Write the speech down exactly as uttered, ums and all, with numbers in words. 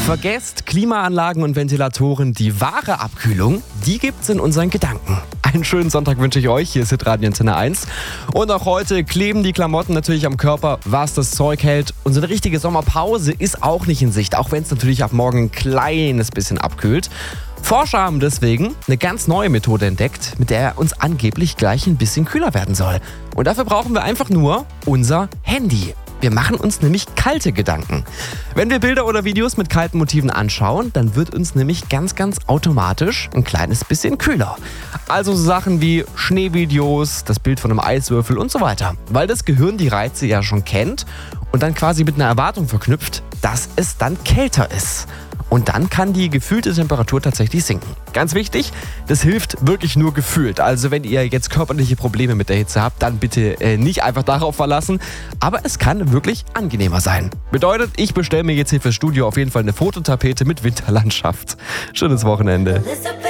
Vergesst Klimaanlagen und Ventilatoren, die wahre Abkühlung, die gibt's in unseren Gedanken. Einen schönen Sonntag wünsche ich euch, hier ist Hitradio Antenne eins. Und auch heute kleben die Klamotten natürlich am Körper, was das Zeug hält. Und so eine richtige Sommerpause ist auch nicht in Sicht, auch wenn es natürlich ab morgen ein kleines bisschen abkühlt. Forscher haben deswegen eine ganz neue Methode entdeckt, mit der uns angeblich gleich ein bisschen kühler werden soll. Und dafür brauchen wir einfach nur unser Handy. Wir machen uns nämlich kalte Gedanken. Wenn wir Bilder oder Videos mit kalten Motiven anschauen, dann wird uns nämlich ganz, ganz automatisch ein kleines bisschen kühler. Also so Sachen wie Schneevideos, das Bild von einem Eiswürfel und so weiter. Weil das Gehirn die Reize ja schon kennt und dann quasi mit einer Erwartung verknüpft, dass es dann kälter ist. Und dann kann die gefühlte Temperatur tatsächlich sinken. Ganz wichtig, das hilft wirklich nur gefühlt. Also wenn ihr jetzt körperliche Probleme mit der Hitze habt, dann bitte äh, nicht einfach darauf verlassen. Aber es kann wirklich angenehmer sein. Bedeutet, ich bestelle mir jetzt hier fürs Studio auf jeden Fall eine Fototapete mit Winterlandschaft. Schönes Wochenende.